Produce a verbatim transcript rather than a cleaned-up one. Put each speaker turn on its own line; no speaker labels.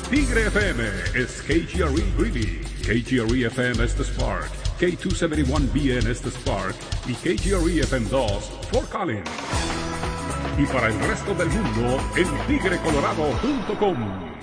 Tigre F M is K G R E Greeley, K G R E F M es The Spark, K doscientos setenta y uno B N es The Spark y K G R E F M dos Fort Collins. Y para el resto del mundo, en tigre colorado punto com.